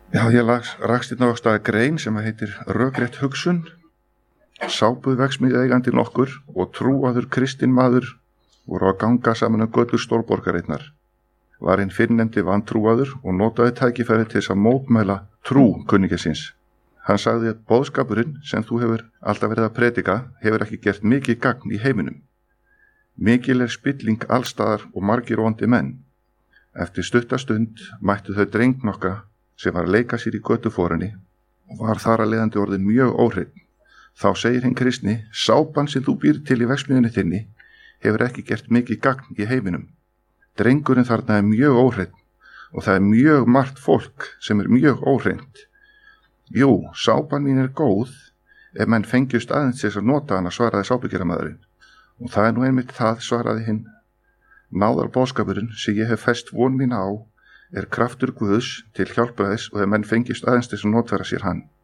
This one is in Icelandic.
Já, ég rakst hérna á staði grein sem heitir Rökrétt hugsun. Sápuverksmiðju eigandi nokkur og trúaður kristinn maður voru að ganga saman götur stórborgarinnar. Var hinn fyrrnefndi vantrúaður og notaði tækifæri til þess að mótmæla trú kunningja síns. Hann sagði að boðskapurinn sem þú hefur alltaf verið að predika hefur ekki gert mikið gagn í heiminum. Mikil spilling allstaðar og margir vondi menn. Eftir stutta stund mættu þau dreng nokka sem var að leika sér í götuforinni og var þar að leiðandi orðið mjög óhreinn. Þá segir hinn kristni, sápan sem þú býr til í verksmiðjunni þinni hefur ekki gert mikið gagn í heiminum. Drengurinn þarna mjög óhreinn og það mjög margt fólk sem mjög óhreint. Jú, sápan mín góð ef menn fengjust aðeins þess að nota hana, svaraði sápugerðarmaðurinn. Og það nú einmitt það, svaraði hinn. Náðarboðskapurinn sem ég hef fest von mína á kraftur Guðs til hjálpræðis og ef menn fengjust aðeins þess að notfæra sér hann.